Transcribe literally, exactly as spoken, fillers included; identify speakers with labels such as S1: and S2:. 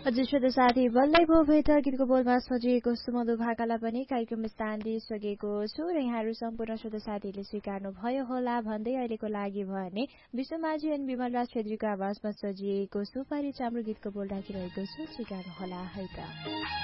S1: हजुर श्रोता साथी बल्लै भो भेट गीतको बोलमा सजिएको सुमधुर भाकालाई पनि कार्यक्रम स्थान दिइसकेको छु र यहाँहरू सम्पूर्ण श्रोता साथीहरूले स्वीकार्नु भयो होला भन्दै अहिलेको लागि भने विश्वमाझी अनि विमलराज छेत्रीको आवाजमा सजिएको सुपारी चाम्रो गीतको बोल राखिरहेको छु स्वीकार्नु होला है त।